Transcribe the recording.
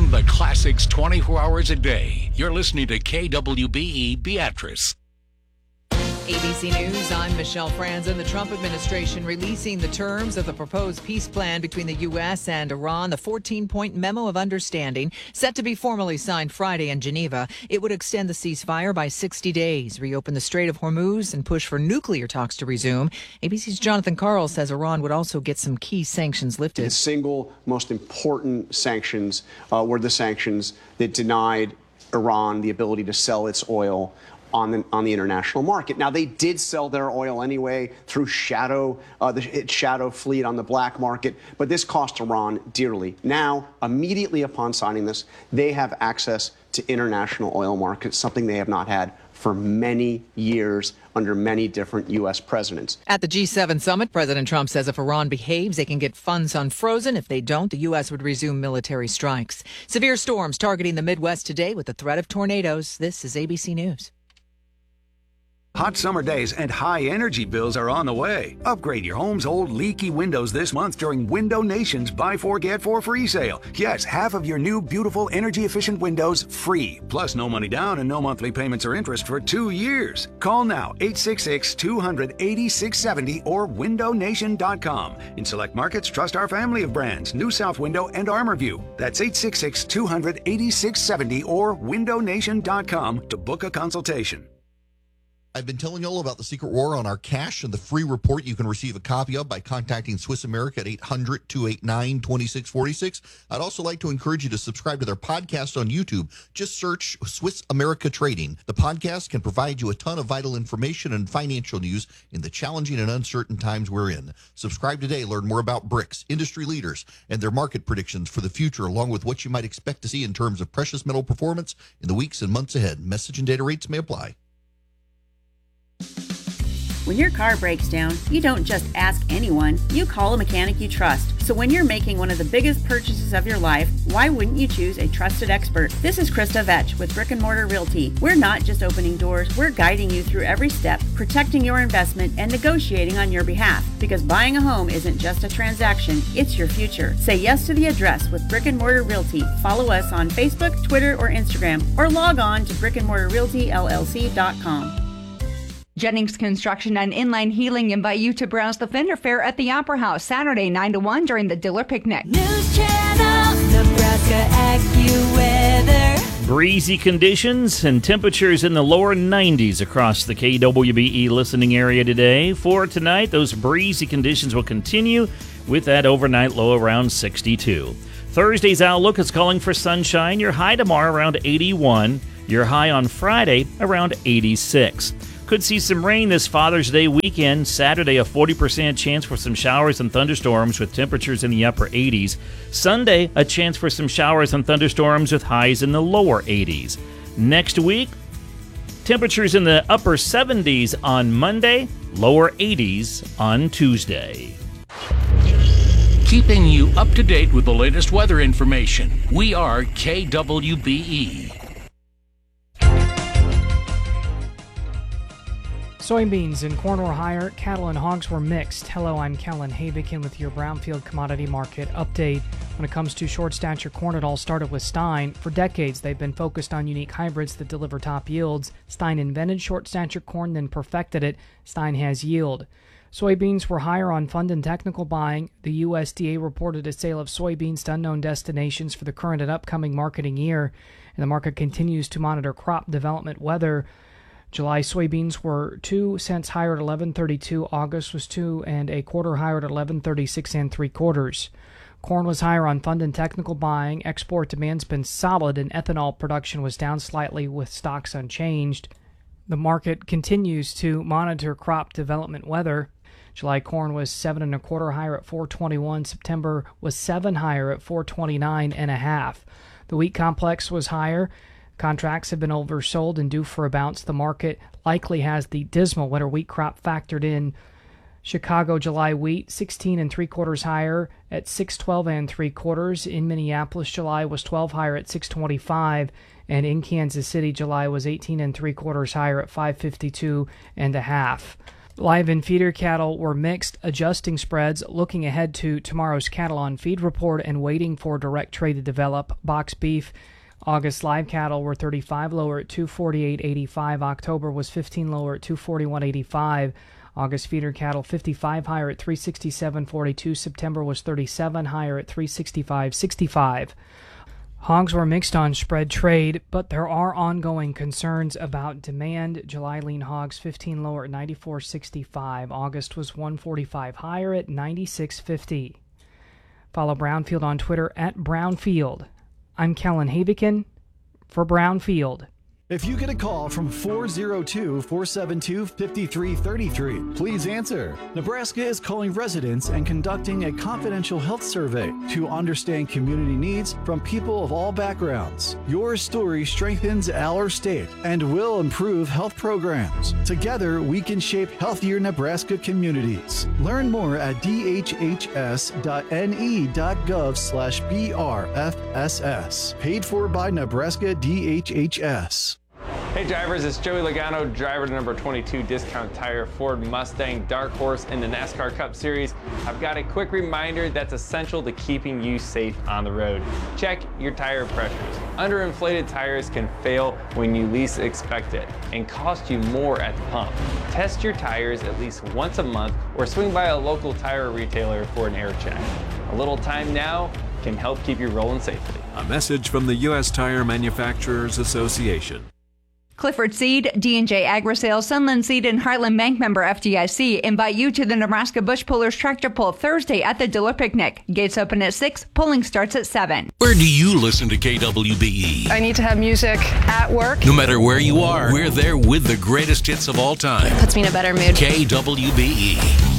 Playing the classics 24 hours a day. You're listening to KWBE Beatrice. ABC News, I'm Michelle Franzen. The Trump administration releasing the terms of the proposed peace plan between the U.S. and Iran. The 14-point memo of understanding set to be formally signed Friday in Geneva. It would extend the ceasefire by 60 days, reopen the Strait of Hormuz, and push for nuclear talks to resume. ABC's Jonathan Karl says Iran would also get some key sanctions lifted. The single most important sanctions were the sanctions that denied Iran the ability to sell its oil on the international market. Now, they did sell their oil anyway through its shadow fleet on the black market, but this cost Iran dearly. Now, immediately upon signing this, they have access to international oil markets, something they have not had for many years under many different U.S. presidents. At the G7 summit, President Trump says if Iran behaves, they can get funds unfrozen. If they don't, the U.S. would resume military strikes. Severe storms targeting the Midwest today with the threat of tornadoes. This is ABC News. Hot summer days and high energy bills are on the way. Upgrade your home's old leaky windows this month during Window Nation's Buy 4 Get 4 free sale. Yes, half of your new beautiful energy efficient windows free. Plus no money down and no monthly payments or interest for 2 years. Call now 866-200-8670 or windownation.com. In select markets, trust our family of brands, New South Window and ArmorView. That's 866-200-8670 or windownation.com to book a consultation. I've been telling you all about the Secret War on our cash and the free report you can receive a copy of by contacting Swiss America at 800-289-2646. I'd also like to encourage you to subscribe to their podcast on YouTube. Just search Swiss America Trading. The podcast can provide you a ton of vital information and financial news in the challenging and uncertain times we're in. Subscribe today. Learn more about BRICS, industry leaders, and their market predictions for the future, along with what you might expect to see in terms of precious metal performance in the weeks and months ahead. Message and data rates may apply. When your car breaks down, you don't just ask anyone, you call a mechanic you trust. So when you're making one of the biggest purchases of your life, why wouldn't you choose a trusted expert? This is Krista Vetch with Brick and Mortar Realty. We're not just opening doors, we're guiding you through every step, protecting your investment and negotiating on your behalf. Because buying a home isn't just a transaction, it's your future. Say yes to the address with Brick and Mortar Realty. Follow us on Facebook, Twitter, or Instagram, or log on to brickandmortarrealtyllc.com. Jennings Construction and Inline Healing invite you to browse the Fender Fair at the Opera House Saturday 9 to 1 during the Diller Picnic. News Channel, Nebraska AccuWeather. Breezy conditions and temperatures in the lower 90s across the KWBE listening area today. For tonight, those breezy conditions will continue with that overnight low around 62. Thursday's outlook is calling for sunshine. Your high tomorrow around 81. Your high on Friday around 86. Could see some rain this Father's Day weekend. Saturday, a 40% chance for some showers and thunderstorms with temperatures in the upper 80s. Sunday, a chance for some showers and thunderstorms with highs in the lower 80s. Next week, temperatures in the upper 70s on Monday, lower 80s on Tuesday. Keeping you up to date with the latest weather information. We are KWBE. Soybeans and corn were higher, cattle and hogs were mixed. Hello, I'm Kellen Havikin with your Brownfield Commodity Market update. When it comes to short stature corn, it all started with Stein. For decades, they've been focused on unique hybrids that deliver top yields. Stein invented short stature corn, then perfected it. Stein has yield. Soybeans were higher on fund and technical buying. The USDA reported a sale of soybeans to unknown destinations for the current and upcoming marketing year, and the market continues to monitor crop development weather. July soybeans were 2 cents higher at 11.32. August was 2 1/4 higher at 11.36 3/4. Corn was higher on fund and technical buying. Export demand's been solid, and ethanol production was down slightly with stocks unchanged. The market continues to monitor crop development weather. July corn was 7 1/4 higher at 4.21. September was 7 higher at 4.29 1/2. The wheat complex was higher. Contracts have been oversold and due for a bounce. The market likely has the dismal winter wheat crop factored in. Chicago July wheat 16 3/4 higher at 6.12 3/4. In Minneapolis, July was 12 higher at 6.25, and in Kansas City, July was 18 3/4 higher at 5.52 1/2. Live and feeder cattle were mixed, adjusting spreads, looking ahead to tomorrow's cattle on feed report and waiting for direct trade to develop. Box beef, August live cattle were 35 lower at 248.85. October was 15 lower at 241.85. August feeder cattle 55 higher at 367.42. September was 37 higher at 365.65. Hogs were mixed on spread trade, but there are ongoing concerns about demand. July lean hogs 15 lower at 94.65. August was 145 higher at 96.50. Follow Brownfield on Twitter at Brownfield. I'm Kellen Havikin for Brownfield. If you get a call from 402-472-5333, please answer. Nebraska is calling residents and conducting a confidential health survey to understand community needs from people of all backgrounds. Your story strengthens our state and will improve health programs. Together, we can shape healthier Nebraska communities. Learn more at dhhs.ne.gov/BRFSS. Paid for by Nebraska DHHS. Hey drivers, it's Joey Logano, driver to number 22 Discount Tire Ford Mustang Dark Horse in the NASCAR Cup Series. I've got a quick reminder that's essential to keeping you safe on the road. Check your tire pressures. Underinflated tires can fail when you least expect it and cost you more at the pump. Test your tires at least once a month or swing by a local tire retailer for an air check. A little time now can help keep you rolling safely. A message from the U.S. Tire Manufacturers Association. Clifford Seed, D&J Agri-Sales, Sunland Seed, and Heartland Bank member FDIC invite you to the Nebraska Bush Pullers Tractor Pull Thursday at the Diller Picnic. Gates open at 6, pulling starts at 7. Where do you listen to KWBE? I need to have music at work. No matter where you are, we're there with the greatest hits of all time. Puts me in a better mood. KWBE.